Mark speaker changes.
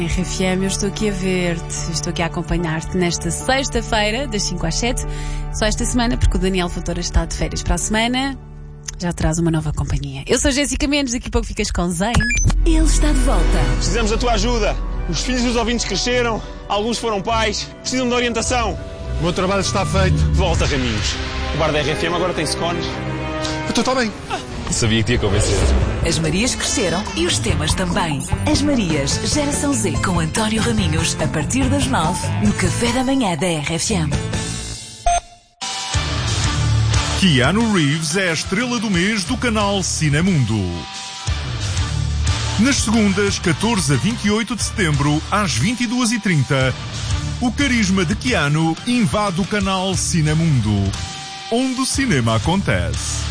Speaker 1: RFM, eu estou aqui a ver-te, estou aqui a acompanhar-te nesta sexta-feira, das 5 às 7, só esta semana, porque o Daniel Futura está de férias para a semana, já traz uma nova companhia. Eu sou a Jéssica Mendes, daqui a pouco ficas com Zen.
Speaker 2: Ele está de volta.
Speaker 3: Precisamos da tua ajuda. Os filhos dos ouvintes cresceram, alguns foram pais, precisam de orientação.
Speaker 4: O meu trabalho está feito.
Speaker 3: Volta, Raminhos. O bar da RFM agora tem scones.
Speaker 4: Então está bem.
Speaker 5: Sabia que te ia convencer.
Speaker 2: As Marias cresceram e os temas também. As Marias, Geração Z, com António Raminhos, a partir das 9, no Café da Manhã da RFM.
Speaker 6: Keanu Reeves é a estrela do mês do canal Cinemundo. Nas segundas, 14 a 28 de setembro, às 22h30, o carisma de Keanu invade o canal Cinemundo, onde o cinema acontece.